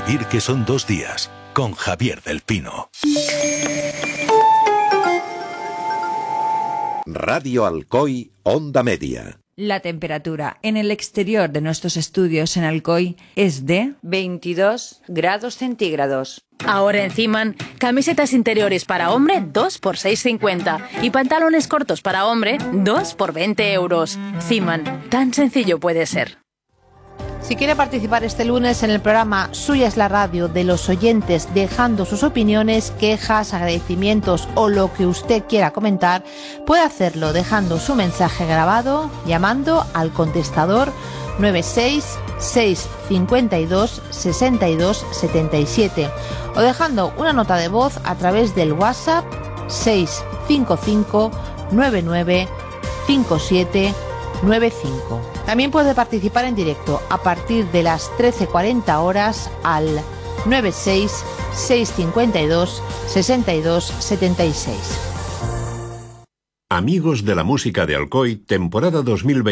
Vivir que son 2 días, con Javier del Pino. Radio Alcoy, Onda Media. La temperatura en el exterior de nuestros estudios en Alcoy es de 22 grados centígrados. Ahora en Ziman, camisetas interiores para hombre 2 por 6,50 y pantalones cortos para hombre 2 por 20 euros. Ziman, tan sencillo puede ser. Si quiere participar este lunes en el programa Suya es la radio de los oyentes, dejando sus opiniones, quejas, agradecimientos o lo que usted quiera comentar, puede hacerlo dejando su mensaje grabado llamando al contestador 96652 62 77 o dejando una nota de voz a través del WhatsApp 655 99 57 95. También puede participar en directo a partir de las 13:40 horas al 96 652 62 76. Amigos de la música de Alcoy, temporada 2020.